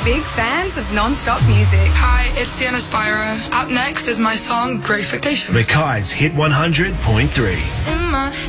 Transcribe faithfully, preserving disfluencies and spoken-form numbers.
big fans of non-stop music. Hi, it's Sienna Spyro. Up next is my song, Great Expectation. Mackay's Hit one hundred point three. In my